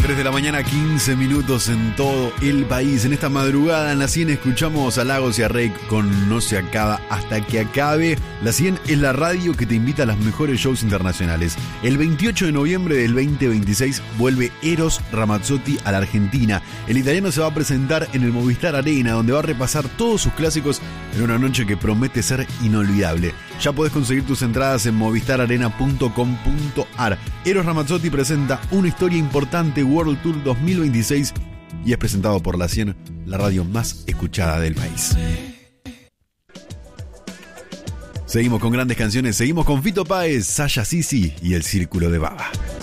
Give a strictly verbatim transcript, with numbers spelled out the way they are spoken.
tres de la mañana, quince minutos en todo el país. En esta madrugada en la cien escuchamos a Lagos y a Rake con No se acaba hasta que acabe. La cien es la radio que te invita a los mejores shows internacionales. El veintiocho de noviembre del veinte veintiséis vuelve Eros Ramazzotti a la Argentina. El italiano se va a presentar en el Movistar Arena, donde va a repasar todos sus clásicos en una noche que promete ser inolvidable. Ya podés conseguir tus entradas en movistar arena punto com punto ar. Eros Ramazzotti presenta una historia importante World Tour dos mil veintiséis y es presentado por la cien, la radio más escuchada del país. Seguimos con grandes canciones, seguimos con Fito Páez, Saya Sisi y El Círculo de Baba.